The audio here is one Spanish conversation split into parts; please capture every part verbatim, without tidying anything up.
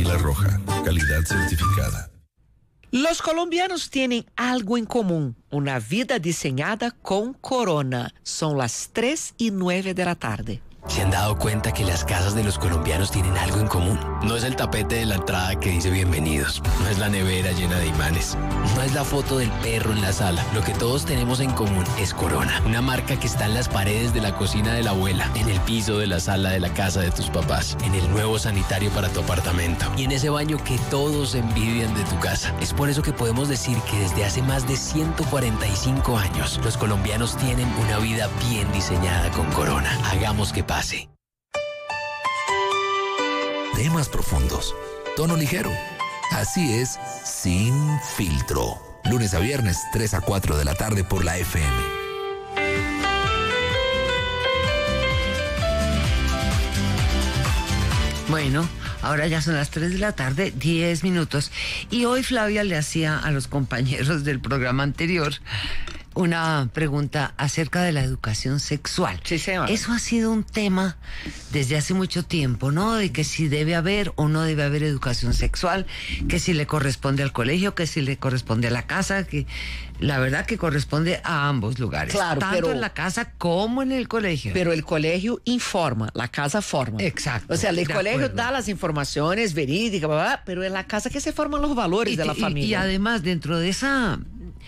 Águila Roja, calidad certificada. Los colombianos tienen algo en común, una vida diseñada con Corona. Son las tres y nueve de la tarde. ¿Se han dado cuenta que las casas de los colombianos tienen algo en común? No es el tapete de la entrada que dice bienvenidos, no es la nevera llena de imanes, no es la foto del perro en la sala. Lo que todos tenemos en común es Corona, una marca que está en las paredes de la cocina de la abuela, en el piso de la sala de la casa de tus papás, en el nuevo sanitario para tu apartamento y en ese baño que todos envidian de tu casa. Es por eso que podemos decir que desde hace más de ciento cuarenta y cinco años, los colombianos tienen una vida bien diseñada con Corona. Hagamos que pase. Temas profundos, tono ligero. Así es, Sin Filtro. Lunes a viernes, tres a cuatro de la tarde por la F M. Bueno, ahora ya son las tres de la tarde, diez minutos. Y hoy Flavia le hacía a los compañeros del programa anterior una pregunta acerca de la educación sexual. Sí, señora. Eso ha sido un tema desde hace mucho tiempo, ¿no? De que si debe haber o no debe haber educación sexual, que si le corresponde al colegio, que si le corresponde a la casa, que la verdad que corresponde a ambos lugares. Claro, tanto pero, en la casa como en el colegio. Pero el colegio informa, la casa forma. Exacto. O sea, el colegio acuerdo. da las informaciones verídicas, bla, bla, pero en la casa que se forman los valores y, de la y, familia. Y además, dentro de esa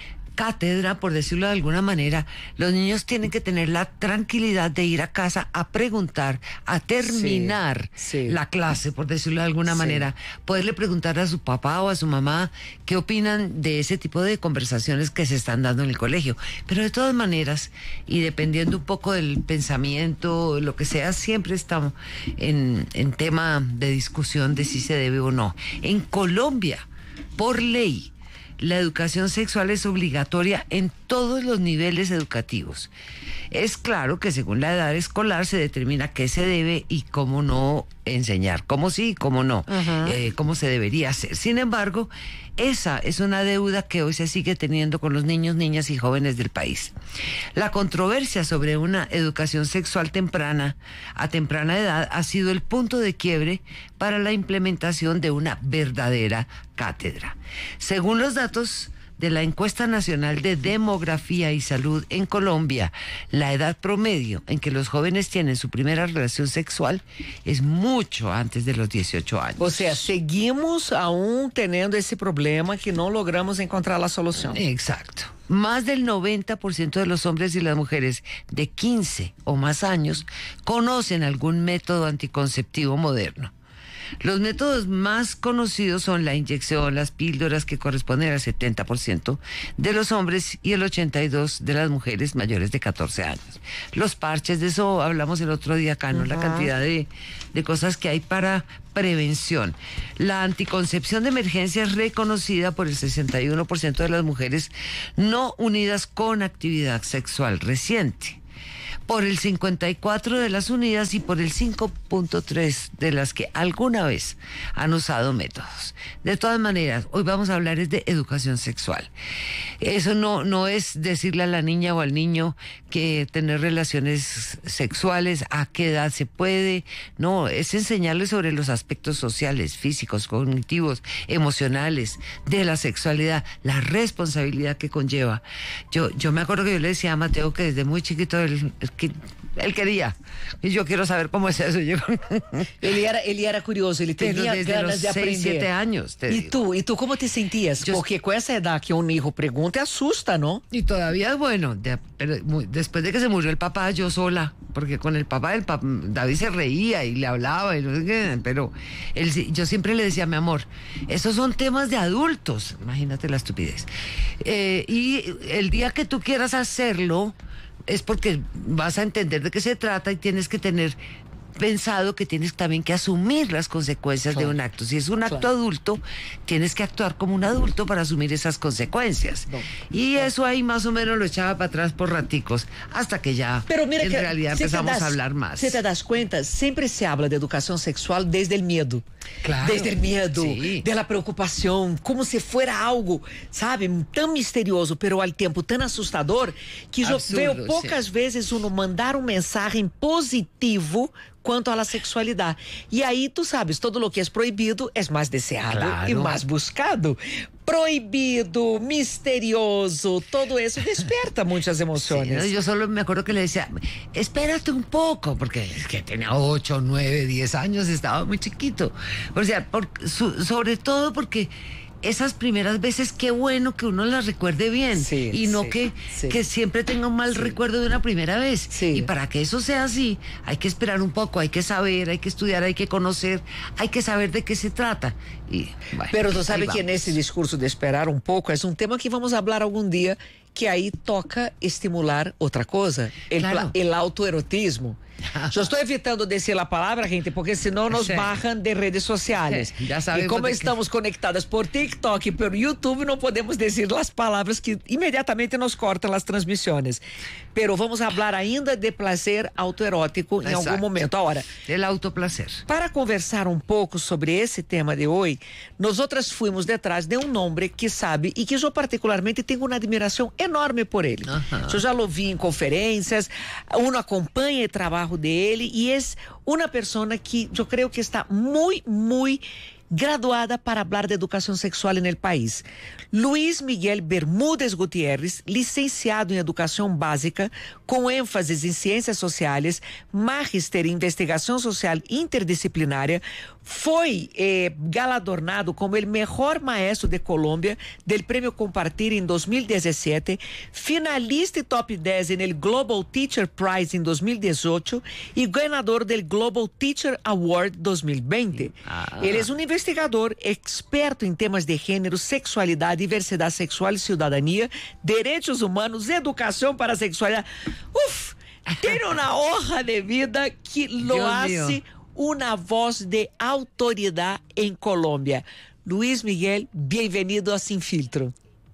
cátedra, por decirlo de alguna manera, los niños tienen que tener la tranquilidad de ir a casa a preguntar, a terminar sí, sí. la clase, por decirlo de alguna Sí. manera, poderle preguntar a su papá o a su mamá qué opinan de ese tipo de conversaciones que se están dando en el colegio. Pero de todas maneras, y dependiendo un poco del pensamiento, lo que sea, siempre estamos en, en tema de discusión de si se debe o no. En Colombia, por ley, la educación sexual es obligatoria en todos los niveles educativos. Es claro que según la edad escolar se determina qué se debe y cómo no enseñar, cómo sí y cómo no, uh-huh. eh, cómo se debería hacer. Sin embargo, esa es una deuda que hoy se sigue teniendo con los niños, niñas y jóvenes del país. La controversia sobre una educación sexual temprana, a temprana edad, ha sido el punto de quiebre para la implementación de una verdadera cátedra. Según los datos de la Encuesta Nacional de Demografía y Salud en Colombia, la edad promedio en que los jóvenes tienen su primera relación sexual es mucho antes de los dieciocho años. O sea, seguimos aún teniendo ese problema que no logramos encontrar la solución. Exacto. Más del noventa por ciento de los hombres y las mujeres de quince o más años conocen algún método anticonceptivo moderno. Los métodos más conocidos son la inyección, las píldoras, que corresponden al setenta por ciento de los hombres y el ochenta y dos por ciento de las mujeres mayores de catorce años. Los parches, de eso hablamos el otro día acá, ¿no? Uh-huh. La cantidad de, de cosas que hay para prevención. La anticoncepción de emergencia es reconocida por el sesenta y uno por ciento de las mujeres no unidas con actividad sexual reciente, por el cincuenta y cuatro por ciento de las unidas y por el cinco punto tres por ciento de las que alguna vez han usado métodos. De todas maneras, hoy vamos a hablar es de educación sexual. Eso no, no es decirle a la niña o al niño que tener relaciones sexuales, a qué edad se puede, no, es enseñarles sobre los aspectos sociales, físicos, cognitivos, emocionales, de la sexualidad, la responsabilidad que conlleva. Yo, yo me acuerdo que yo le decía a Mateo que desde muy chiquito él, que él quería, y yo quiero saber cómo es eso. Yo... Él era, él era curioso, él tenía desde ganas los de aprender. seis, siete años. ¿Y digo. tú? ¿Y tú cómo te sentías? Yo... Porque con esa edad que un hijo pregunta, asusta, ¿no? Y todavía, bueno, de, pero muy, después de que se murió el papá, yo sola, porque con el papá, el papá David se reía y le hablaba, y no sé qué, pero él, yo siempre le decía, mi amor, esos son temas de adultos, imagínate la estupidez. Eh, y el día que tú quieras hacerlo, es porque vas a entender de qué se trata y tienes que tener pensado que tienes también que asumir las consecuencias claro. de un acto. Si es un acto claro. adulto, tienes que actuar como un adulto para asumir esas consecuencias. No, y no. eso ahí más o menos lo echaba para atrás por raticos, hasta que ya Pero mira en que realidad empezamos das, a hablar más. Si te das cuenta, siempre se habla de educación sexual desde el miedo. Claro. Desde el miedo, sí. de la preocupación, como si fuera algo, sabe, tan misterioso, pero al tiempo tan assustador, que eu vejo poucas sí. vezes uno mandar um mensagem positivo cuanto a la sexualidad. Y ahí tú sabes, todo lo que es prohibido es más deseado Claro. y más buscado. Prohibido, misterioso, todo eso despierta muchas emociones. Sí, yo solo me acuerdo que le decía, espérate un poco, porque es que tenía ocho, nueve, diez años, estaba muy chiquito. O sea, por, su- sobre todo porque esas primeras veces, qué bueno que uno las recuerde bien, Sí, y no sí, que, sí. que siempre tenga un mal Sí. recuerdo de una primera vez. Sí. Y para que eso sea así, hay que esperar un poco, hay que saber, hay que estudiar, hay que conocer, hay que saber de qué se trata. Y, bueno, Pero tú ahí sabes que vamos. nesse discurso de esperar um pouco, é um tema que vamos falar algum dia, que aí toca estimular outra coisa, el, Claro. pla- el autoerotismo. Eu estou evitando dizer a palavra, gente, porque senão nos Sí. barram de redes sociais. Sí, ya e sabemos como de que- estamos conectadas por TikTok e por YouTube, não podemos dizer as palavras que imediatamente nos cortam as transmissões. Pero vamos falar ainda de prazer autoerótico em algum Exato. momento. Agora, El autoplacer. para conversar um pouco sobre esse tema de hoje, nós outras fomos detrás de um homem que sabe e que eu particularmente tenho uma admiração enorme por ele. Aham. Eu já o vi em conferências, uno acompanha o trabalho dele e é uma pessoa que eu creio que está muito, muito graduada para falar de educação sexual no país. Luiz Miguel Bermúdez Gutierrez, licenciado em Educação Básica, com ênfases em Ciências Sociais, magíster em Investigação Social Interdisciplinária, foi eh, galardonado como o melhor maestro de Colômbia del Prêmio Compartir em dois mil e dezessete, finalista e top dez no Global Teacher Prize em dois mil e dezoito e ganhador do Global Teacher Award dois mil e vinte. Ah. Ele é um investigador experto em temas de gênero, sexualidade, diversidade sexual e cidadania, direitos humanos, educação para a sexualidade. Uf, tem uma honra de vida que lo Dios hace mío. uma voz de autoridade em Colômbia. Luiz Miguel, bem-vindo a Sin Filtro.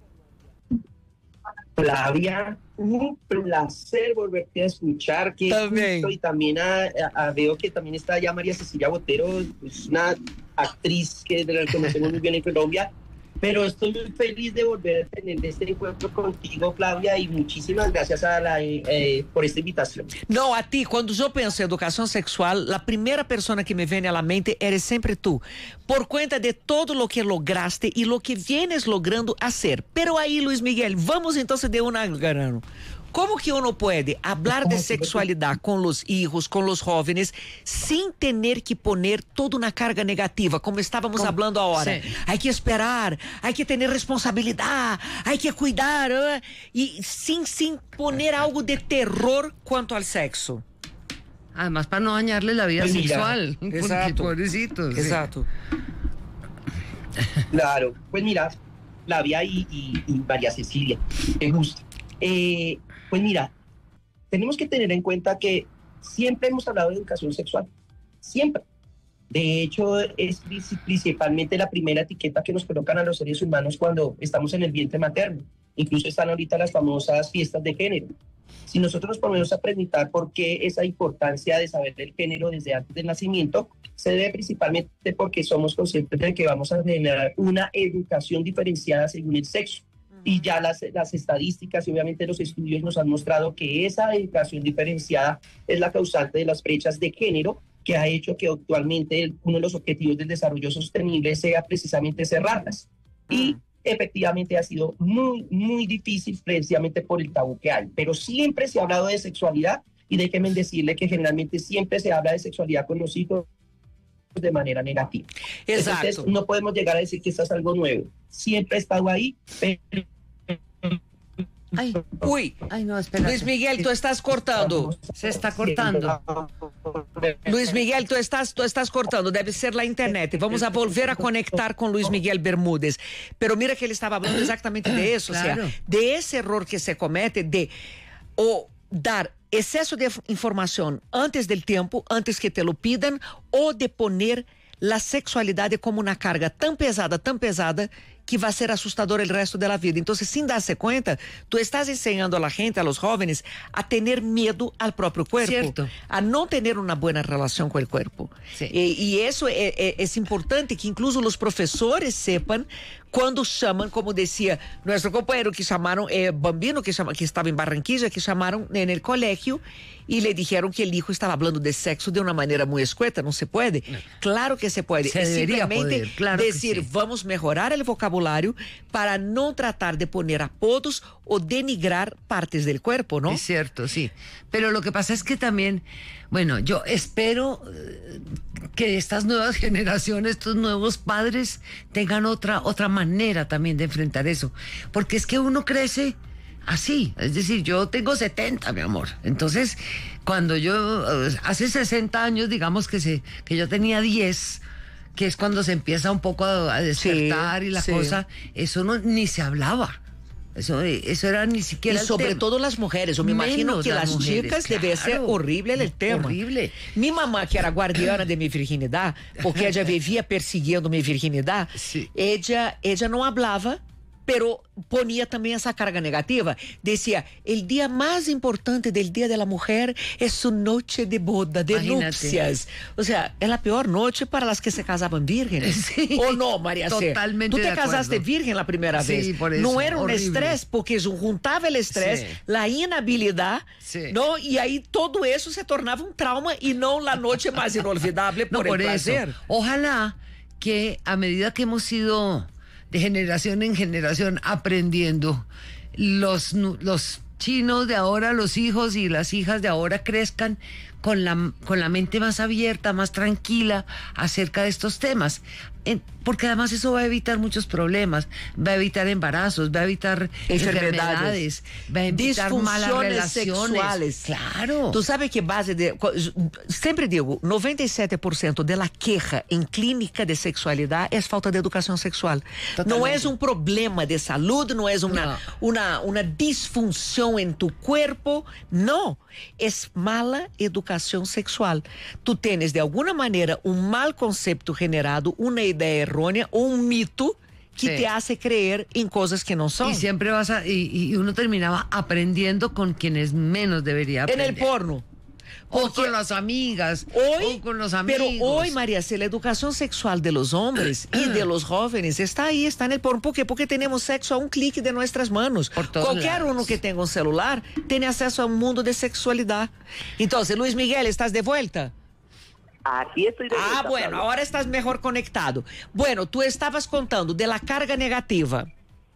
Flavia, un placer volverte a escuchar. Qué También. gusto. Y también a, a- a- veo que también está ya María Cecilia Botero, es una actriz que de la que conocemos muy bien en Colombia. Pero estoy muy feliz de volver a tener este encuentro contigo, Flavia, y muchísimas gracias a la, eh, por esta invitación. Não, a ti, quando eu penso em educação sexual, a primeira pessoa que me vem à mente eres sempre tu, por conta de todo lo que lograste e lo que vienes logrando hacer. Pero aí, Luiz Miguel, vamos então de una al grano. Como que uno pode hablar de sexualidade com os hijos, com os jóvenes, sem ter que poner toda uma carga negativa, como estávamos Com- falando agora? Sim. Hay que esperar, hay que ter responsabilidade, hay que cuidar, ah, e sem, sem poner algo de terror quanto ao sexo. Además, para no dañarle la vida Pues mira, sexual. Porque, exacto. pobrecito. sí. Exato. Claro, pues mira, Flavia y, y- y María Cecilia, me gusta. Eh, pues mira, tenemos que tener en cuenta que siempre hemos hablado de educación sexual, siempre. De hecho, es princi- principalmente la primera etiqueta que nos colocan a los seres humanos cuando estamos en el vientre materno. Incluso están ahorita las famosas fiestas de género. Si nosotros nos ponemos a preguntar por qué esa importancia de saber el género desde antes del nacimiento, se debe principalmente porque somos conscientes de que vamos a generar una educación diferenciada según el sexo. Y ya las, las estadísticas y obviamente los estudios nos han mostrado que esa educación diferenciada es la causante de las brechas de género que ha hecho que actualmente el- uno de los objetivos del desarrollo sostenible sea precisamente cerrarlas. Y efectivamente ha sido muy, muy difícil precisamente por el tabú que hay. Pero siempre se ha hablado de sexualidad y déjenme decirle que generalmente siempre se habla de sexualidad con los hijos de manera negativa. Exato. Entonces no podemos llegar a decir que esto es algo nuevo. Siempre ha estado ahí, pero Ay, Ui, ay, no, espera. Luiz Miguel, tu estás cortando. Se está cortando. Luiz Miguel, tu estás, tu estás cortando, deve ser la internet. Vamos a volver a conectar con Luis Miguel Bermúdez. Pero mira que él estaba hablando exactamente de eso, Claro. o sea, de ese error que se comete de o dar exceso de información antes del tiempo, antes que te lo pidan, o de poner la sexualidade como uma carga tão pesada, tão pesada, que va a ser asustador el resto de la vida. Entonces, sin darse cuenta, tú estás enseñando a la gente, a los jóvenes, a tener miedo al propio cuerpo, Cierto. a no tener una buena relación con el cuerpo. Sí. E, y eso es, es, es importante que incluso los profesores sepan cuando llaman, como decía nuestro compañero que llamaron, eh, Bambino, que, llama, que estaba en Barranquilla, que llamaron en el colegio y le dijeron que el hijo estaba hablando de sexo de una manera muy escueta. No se puede. Claro que se puede. Se es debería simplemente poder, claro que decir, sí. vamos a mejorar el vocabulario para no tratar de poner apodos o denigrar partes del cuerpo, ¿no? Es cierto, sí. Pero lo que pasa es que también, bueno, yo espero eh, que estas nuevas generaciones, estos nuevos padres tengan otra, otra manera también de enfrentar eso. Porque es que uno crece así. Es decir, yo tengo setenta, mi amor. Entonces, cuando yo, eh, hace sesenta años, digamos que, se, que yo tenía diez, que es cuando se empieza un poco a, a despertar Sí, y la sí. cosa, eso no ni se hablaba. Eso, eso era ni Y siquiera el sobre tema. todo las mujeres. Yo me imagino Menos que las las mujeres, chicas claro. debe ser horrible el tema. Horrible. Mi mamá, que era guardiana de mi virginidad, porque ella vivía persiguiendo mi virginidad, Sí. ella, ella no hablaba, pero ponía también esa carga negativa. Decía, el día más importante del Día de la Mujer es su noche de boda, de Imagínate. nupcias. O sea, es la peor noche para las que se casaban vírgenes. Sí. ¿O no, María C? Totalmente Tú te de casaste acuerdo. virgen la primera Sí, vez. por eso, No era un horrible. estrés, porque juntaba el estrés, Sí. la inhabilidad, Sí. ¿no? Y ahí todo eso se tornaba un trauma y no la noche más inolvidable No, por, por el eso. placer. Ojalá que a medida que hemos ido de generación en generación aprendiendo, los, nu- los chinos de ahora, los hijos y las hijas de ahora crezcan con la, con la mente más abierta, más tranquila acerca de estos temas. En- porque además eso va a evitar muchos problemas, va a evitar embarazos, va a evitar Enfermedades, enfermedades, va a evitar malas disfunciones relaciones. sexuales. Claro. Tú sabes que base de... Sempre digo, noventa y siete por ciento de la queja en clínica de sexualidad es falta de educación sexual. Totalmente. No es un problema de salud, no es una, No. una, una disfunción en tu cuerpo, no. Es mala educación sexual. Tú tienes de alguna manera un mal concepto generado, una idea errónea o un mito que Sí. te hace creer en cosas que no son. Y siempre vas a, y, y uno terminaba aprendiendo con quienes menos debería En aprender. el porno. O Porque con las amigas, hoy, o con los amigos. pero hoy, María C, la educación sexual de los hombres y de los jóvenes está ahí, está en el porno. ¿Por qué? Porque tenemos sexo a un clic de nuestras manos. Por todos Cualquier lados. uno que tenga un celular tiene acceso a un mundo de sexualidad. Entonces, Luis Miguel, ¿estás de vuelta? Aquí estoy de Ah, vuelta, bueno, Claudia. ahora estás mejor conectado. Bueno, tú estabas contando de la carga negativa.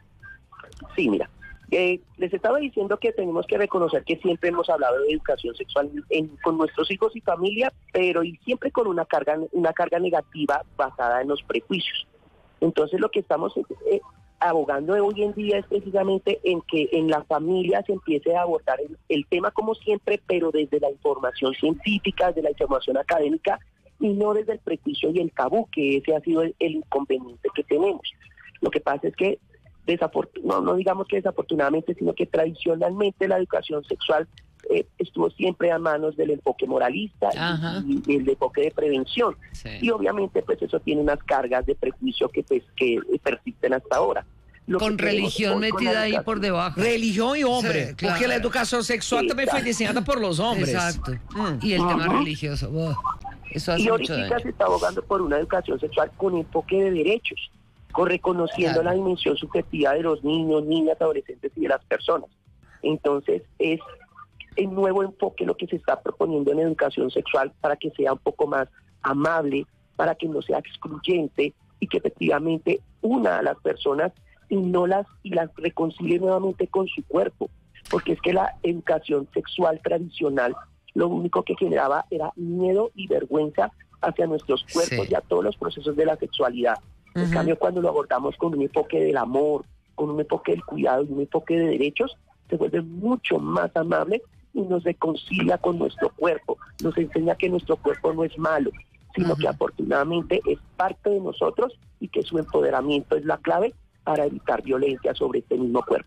Sí, mira, eh, les estaba diciendo que tenemos que reconocer que siempre hemos hablado de educación sexual en- con nuestros hijos y familia, pero y siempre con una carga, una carga negativa basada en los prejuicios. Entonces lo que estamos eh, abogando de hoy en día es precisamente en que en la familia se empiece a abordar el, el tema como siempre, pero desde la información científica, desde la información académica y no desde el prejuicio y el tabú, que ese ha sido el, el inconveniente que tenemos. Lo que pasa es que desafortun- no, no digamos que desafortunadamente, sino que tradicionalmente la educación sexual eh, estuvo siempre a manos del enfoque moralista Ajá. y, y el enfoque de prevención. Sí. Y obviamente pues eso tiene unas cargas de prejuicio que pues que persisten hasta ahora. Lo Con que queremos religión hoy con metida la ahí educación- por debajo. Religión y hombre. Sí, claro. Porque la educación sexual Sí, también fue claro. diseñada por los hombres. Exacto. Mm. Y el tema Ajá. religioso. buah, eso hace Y mucho ahorita daño. se está abogando por una educación sexual con enfoque de derechos, con reconociendo Claro. la dimensión subjetiva de los niños, niñas, adolescentes y de las personas. Entonces es el nuevo enfoque lo que se está proponiendo en educación sexual para que sea un poco más amable, para que no sea excluyente y que efectivamente una a las personas y no las y las reconcilie nuevamente con su cuerpo, porque es que la educación sexual tradicional lo único que generaba era miedo y vergüenza hacia nuestros cuerpos Sí. y a todos los procesos de la sexualidad. En Ujú. cambio, cuando lo abordamos con un enfoque del amor, con un enfoque del cuidado y un enfoque de derechos, se vuelve mucho más amable y nos reconcilia con nuestro cuerpo, nos enseña que nuestro cuerpo no es malo, sino Ujú. que afortunadamente es parte de nosotros y que su empoderamiento es la clave para evitar violencia sobre este mismo cuerpo.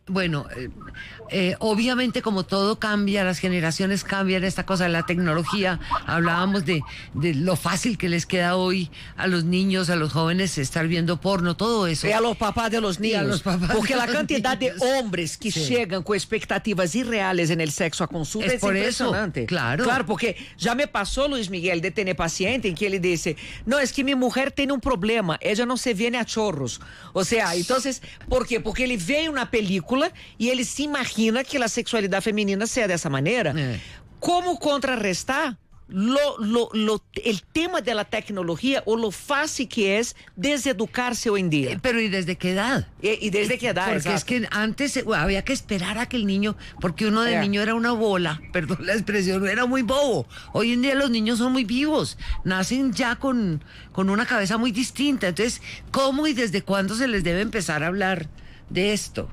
Bueno, eh, eh, obviamente como todo cambia, las generaciones cambian, esta cosa de la tecnología, hablábamos de, de lo fácil que les queda hoy a los niños, a los jóvenes estar viendo porno, todo eso. E a los papás de los niños. los papás porque de la los cantidad niños. de hombres que Sí. llegan con expectativas irreales en el sexo a consulta Es es, por eso, impresionante. claro. Claro, porque ya me pasó, Luis Miguel, de tener paciente en que él dice, no, es que mi mujer tiene un problema, ella no se viene a chorros. O sea, entonces, ¿por qué? Porque él ve una película y él se imagina que la sexualidad femenina sea de esa manera. Eh. ¿Cómo contrarrestar lo, lo, lo, el tema de la tecnología o lo fácil que es deseducarse hoy en día? Eh, Pero ¿y desde qué edad? Y, y desde qué edad, Porque exacto. es que antes eh, había que esperar a que el niño, porque uno de Yeah. niño era una bola, perdón la expresión, era muy bobo. Hoy en día los niños son muy vivos, nacen ya con, con una cabeza muy distinta. Entonces, ¿cómo y desde cuándo se les debe empezar a hablar de esto?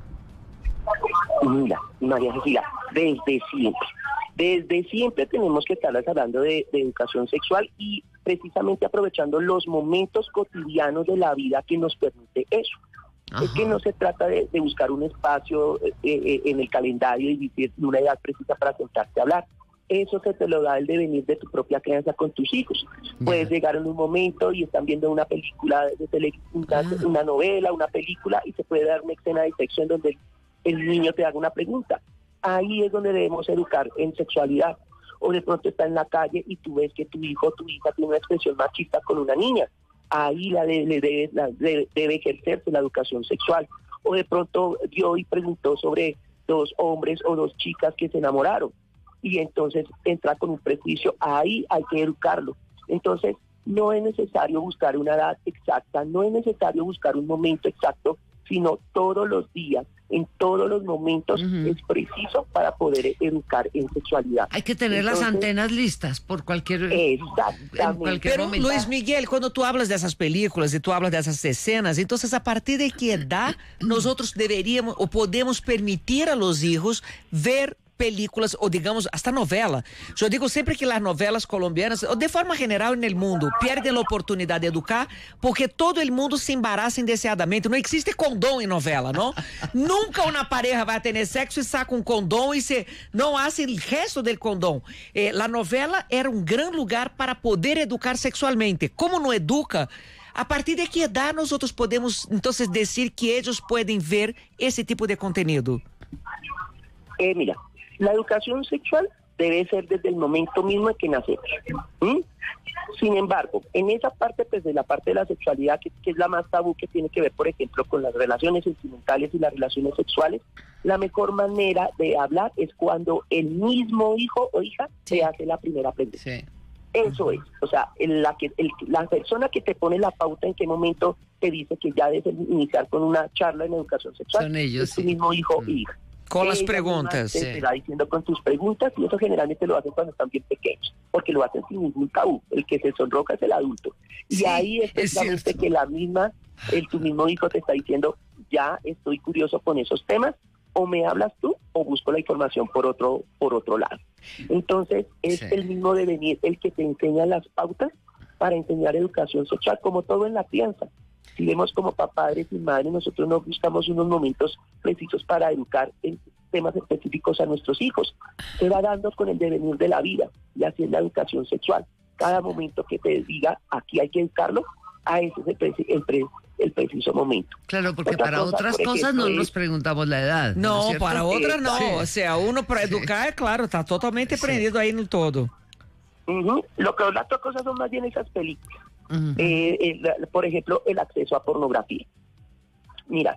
Mira, María Cecilia, desde siempre. Desde siempre tenemos que estarles hablando de, de educación sexual y precisamente aprovechando los momentos cotidianos de la vida que nos permite eso. Ajá. Es que no se trata de, de buscar un espacio eh, eh, en el calendario y decir una edad precisa para sentarte a hablar. Eso se te lo da el devenir de tu propia crianza con tus hijos. Puedes llegar en un momento y están viendo una película de televisión, una, Ah. una novela, una película, y se puede dar una escena de sexo en donde el niño te haga una pregunta. Ahí es donde debemos educar en sexualidad. O de pronto está en la calle y tú ves que tu hijo o tu hija tiene una expresión machista con una niña. Ahí la debe, debe, la debe, debe ejercerse la educación sexual. O de pronto vio y preguntó sobre dos hombres o dos chicas que se enamoraron. Y entonces entra con un prejuicio. Ahí hay que educarlo. Entonces no es necesario buscar una edad exacta, no es necesario buscar un momento exacto, sino todos los días, en todos los momentos, Ujú. es preciso para poder educar en sexualidad. Hay que tener las Entonces, antenas listas por cualquier... Exactamente. en cualquier Pero, momento. Luis Miguel, cuando tú hablas de esas películas y tú hablas de esas escenas, entonces, ¿a partir de qué edad nosotros deberíamos o podemos permitir a los hijos ver películas o digamos hasta novela? Yo digo siempre que las novelas colombianas, o de forma general en el mundo, pierden la oportunidad de educar porque todo el mundo se embaraza indeseadamente. No existe condón en novela, ¿no? Nunca una pareja va a tener sexo y saca un condón y se no hace el gesto del condón. Eh, la novela era un gran lugar para poder educar sexualmente. ¿Cómo no educa? ¿A partir de qué edad nosotros podemos entonces decir que ellos pueden ver ese tipo de contenido? Eh, mira, la educación sexual debe ser desde el momento mismo en que nacemos. ¿Mm? Sin embargo, en esa parte, pues de la parte de la sexualidad, que, que es la más tabú, que tiene que ver, por ejemplo, con las relaciones sentimentales y las relaciones sexuales, la mejor manera de hablar es cuando el mismo hijo o hija Sí. te hace la primera pregunta. Sí. Eso es, o sea, el- la, que, el- la persona que te pone la pauta en qué momento te dice que ya debes iniciar con una charla en educación sexual, Son ellos, es tu sí. mismo hijo Mm. o hija. Con las Ella preguntas. misma te sí. estará diciendo con tus preguntas, y eso generalmente lo hacen cuando están bien pequeños, porque lo hacen sin ningún tabú. El que se sonroja es el adulto. Y Sí, ahí es es precisamente cierto. que la misma, el tu mismo hijo te está diciendo, ya estoy curioso con esos temas, o me hablas tú o busco la información por otro, por otro lado. Entonces es Sí. el mismo devenir el que te enseña las pautas para enseñar educación sexual, como todo en la crianza. Si vemos como padres y madres, nosotros nos buscamos unos momentos precisos para educar en temas específicos a nuestros hijos. Se va dando con el devenir de la vida, y así es la educación sexual. Cada momento que te diga, aquí hay que educarlo, a ese es el, preci- el, pre- el preciso momento. Claro, porque Otra para cosa, otras por cosas ejemplo, no es- nos preguntamos la edad. ¿no es No, cierto? para otras no. Sí. O sea, uno para educar, claro, está totalmente Sí. prendido ahí en todo. Ujú. Lo que la otra cosa son más bien esas películas. Ujú. Eh, el- la- por ejemplo, el acceso a pornografía. Mira,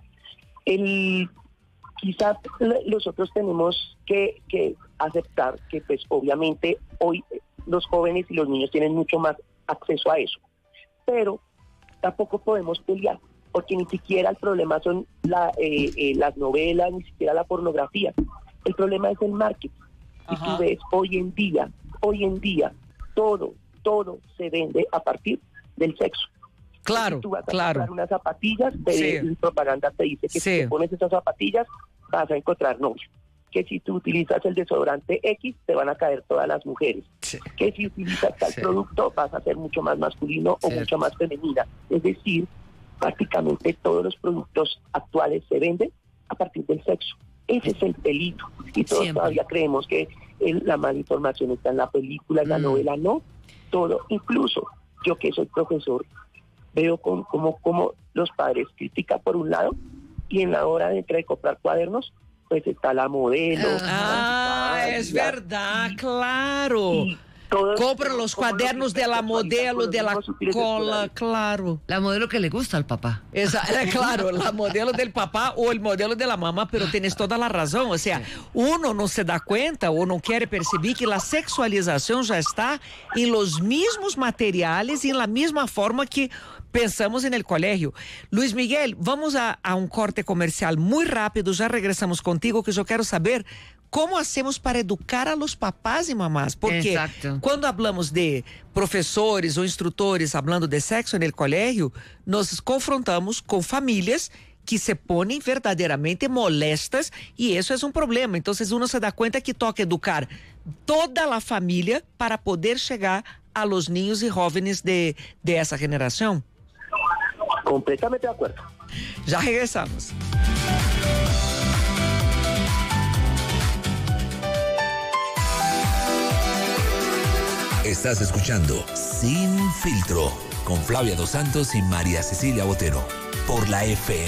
el, quizás l- nosotros tenemos que, que aceptar que pues obviamente hoy eh, los jóvenes y los niños tienen mucho más acceso a eso, pero tampoco podemos pelear, porque ni siquiera el problema son la, eh, eh, las novelas, ni siquiera la pornografía. El problema es el marketing. Y Ajá. tú ves hoy en día, hoy en día, todo, todo se vende a partir del sexo. Claro, Si tú vas a claro. comprar unas zapatillas, te Sí. en propaganda te dice que Sí. si te pones esas zapatillas vas a encontrar novio. Que si tú utilizas el desodorante X, te van a caer todas las mujeres. Sí. Que si utilizas tal Sí. producto, vas a ser mucho más masculino o Cierto. mucho más femenina. Es decir, prácticamente todos los productos actuales se venden a partir del sexo. Ese es el peligro. Y todos Siempre. todavía creemos que el- la mala información está en la película, en la Mm. novela, no. Todo, incluso yo que soy profesor, veo como, como, como los padres critican por un lado y en la hora de, de comprar cuadernos, pues está la modelo. Ah, la- es la- verdad, claro. y todos- Compran los como cuadernos de la modelo, de la mismos útiles cola, escolares. claro. La modelo que le gusta al papá. Esa, eh, claro, la modelo del papá o el modelo de la mamá, pero tienes toda la razón. O sea, uno no se da cuenta o no quiere percibir que la sexualización ya está en los mismos materiales y en la misma forma que pensamos en el colegio. Luis Miguel, vamos a, a un corte comercial muy rápido, ya regresamos contigo, que yo quiero saber cómo hacemos para educar a los papás y mamás, porque Exacto. quando hablamos de professores ou instrutores hablando de sexo en el colegio, nos confrontamos com famílias que se ponen verdaderamente molestas y eso es un problema. Entonces uno se da cuenta que toca educar toda la familia para poder llegar a los niños y jóvenes de, de esa generación. Completamente de acuerdo. Ya regresamos. Estás escuchando Sin Filtro con Flavia Dos Santos y María Cecilia Botero por la F M.